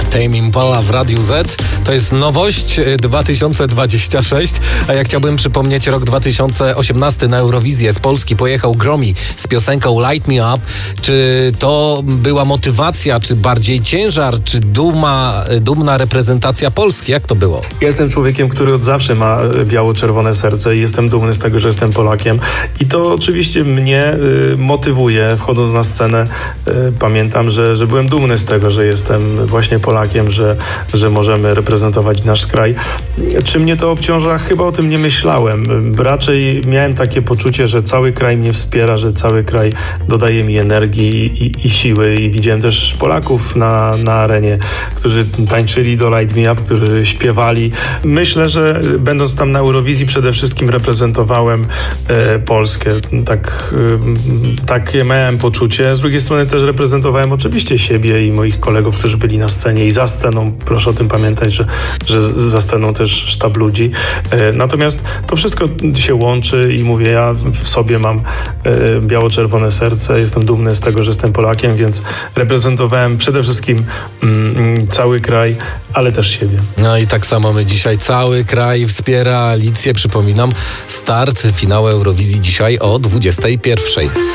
Tame Impala w Radiu Z. To jest nowość 2026, a ja chciałbym przypomnieć rok 2018 na Eurowizję. Z Polski pojechał Gromi z piosenką Light Me Up. Czy to była motywacja, czy bardziej ciężar, czy dumna reprezentacja Polski? Jak to było? Ja jestem człowiekiem, który od zawsze ma biało-czerwone serce i jestem dumny z tego, że jestem Polakiem. I to oczywiście mnie motywuje, wchodząc na scenę. Pamiętam, że byłem dumny z tego, że jestem właśnie Polakiem, że możemy reprezentować nasz kraj. Czy mnie to obciąża? Chyba o tym nie myślałem. Raczej miałem takie poczucie, że cały kraj mnie wspiera, że cały kraj dodaje mi energii i siły. I widziałem też Polaków na arenie, którzy tańczyli do Light Me Up, którzy śpiewali. Myślę, że będąc tam na Eurowizji przede wszystkim reprezentowałem Polskę. Takie miałem poczucie. Z drugiej strony też reprezentowałem oczywiście siebie i moich kolegów, którzy byli na scenie i za sceną. Proszę o tym pamiętać, że za sceną też sztab ludzi. Natomiast to wszystko się łączy i mówię, ja w sobie mam biało-czerwone serce. Jestem dumny z tego, że jestem Polakiem, więc reprezentowałem przede wszystkim cały kraj, ale też siebie. No i tak samo my dzisiaj cały kraj wspiera Alicję. Przypominam, start finału Eurowizji dzisiaj o 21:00.